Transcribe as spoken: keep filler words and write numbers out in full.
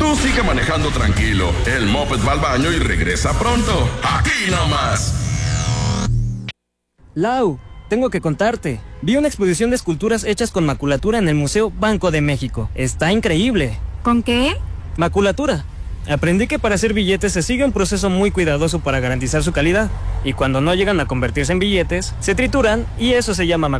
Tú sigue manejando tranquilo. El moped va al baño y regresa pronto. Aquí nomás. Lau, tengo que contarte. Vi una exposición de esculturas hechas con maculatura en el Museo Banco de México. Está increíble. ¿Con qué? Maculatura. Aprendí que para hacer billetes se sigue un proceso muy cuidadoso para garantizar su calidad. Y cuando no llegan a convertirse en billetes, se trituran y eso se llama maculatura.